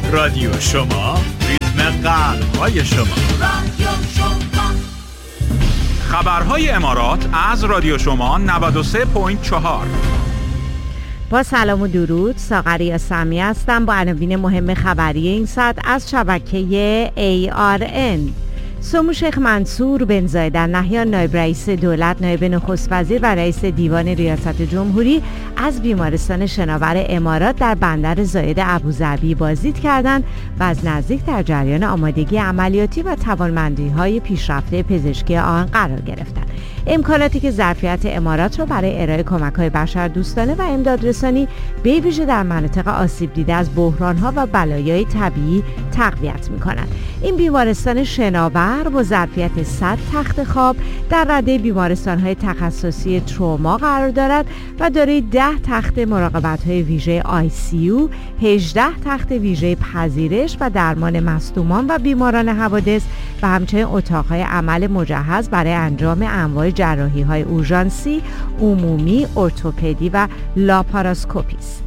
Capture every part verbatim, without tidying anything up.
رادیو شما، ریتم قلب‌های شما. رادیو شما. خبرهای امارات از رادیو شما نود و سه ممیز چهار. با سلام و درود، ساغری سمی هستم با عناوین مهم خبری این ساعت از شبکه ای آر ان. سمو شیخ منصور بن زاید ال نهیان نایب رئیس دولت، نایب نخست وزیر و رئیس دیوان ریاست جمهوری از بیمارستان شناور امارات در بندر زاید ابوظبی بازدید کردند و از نزدیک در جریان آمادگی عملیاتی و توانمندی‌های پیشرفته پزشکی آن قرار گرفتند. امکاناتی که ظرفیت امارات را برای ارائه کمک‌های بشردوستانه و امدادرسانی به ویژه در مناطق آسیب دیده از بحران‌ها و بلایای طبیعی تقویت می‌کند. این بیمارستان شناور با ظرفیت صد تخت خواب در رده بیمارستان‌های تخصصی تروما قرار دارد و دارای ده تخت مراقبت‌های ویژه آی سی یو، هجده تخت ویژه پذیرش و درمان مصدومان و بیماران حوادث و همچنین اتاق‌های عمل مجهز برای انجام انواع جراحی‌های اورژانسی، عمومی، ارتوپدی و لاپاراسکوپی است.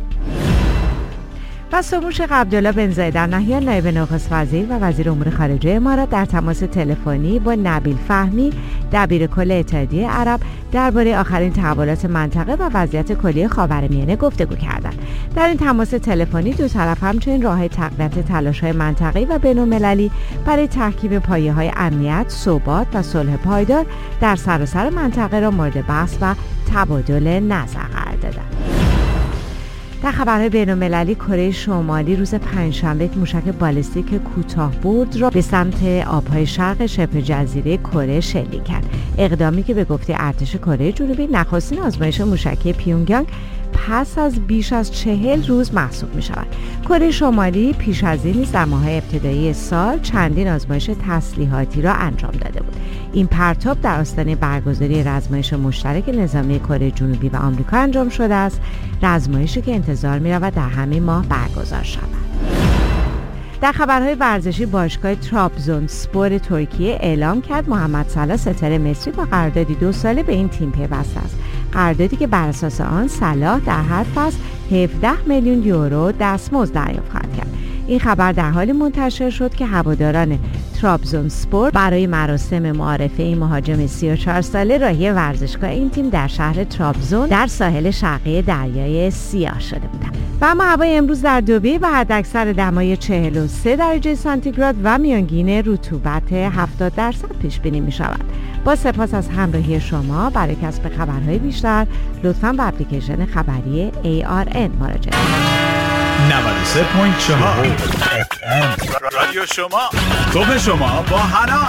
و سمو شیخ عبدالله بن زاید ال نهیان نایب نخست وزیر و وزیر امور خارجه امارات در تماس تلفنی با نبیل فهمی دبیر کل اتحادیه عرب درباره آخرین تحولات منطقه و وضعیت کلی خاورمیانه گفتگو کردند. در این تماس تلفنی دو طرف همچنین راه‌های تقویت تلاش‌های منطقه‌ای و بین‌المللی برای ترکیب پایه‌های امنیت، ثبات و صلح پایدار در سراسر منطقه را مورد بحث و تبادل نظر قرار دادند. در خبرهای بین‌المللی، کره شمالی روز پنجشنبه یک موشک بالستیک کوتاه‌برد را به سمت آبهای شرق شبه جزیره کره شلیک کرد. اقدامی که به گفته ارتش کره جنوبی نخستین آزمایش موشکی پیونگیانگ پس از بیش از چهل روز محسوب می شود. کره شمالی پیش از این نیز در ماه‌های ابتدایی سال چندین آزمایش تسلیحاتی را انجام داده بود. این پرتاب در آستانه برگزاری رزمایش مشترک نظامی کره جنوبی و آمریکا انجام شده است، رزمایشی که انتظار می رود در همین ماه برگزار شود. در خبرهای ورزشی، باشگاه ترابزونسپور ترکیه اعلام کرد محمد صلاح ستاره مصری با قراردادی دو ساله به این تیم پیوسته است. قراردادی که بر اساس آن صلاح در هر فصل هفده میلیون یورو دستمزد دریافت خواهد کرد. این خبر در حالی منتشر شد که هواداران ترابزونسپور برای مراسم معارفه این مهاجم سی و چهار ساله راهی ورزشگاه این تیم در شهر ترابزون در ساحل شرقی دریای سیاه شده بودند. و اما هوای امروز در دبی به حداکثر دمای چهل و سه درجه سانتیگراد و میانگین رطوبت هفتاد درصد پیش بینی می شود. با سپاس از همراهی شما. برای کسب خبرهای بیشتر لطفاً به اپلیکیشن خبری ای آر ان مراجعه کنید. نود و سه ممیز چهار رادیو شما، صبح شما با هنر.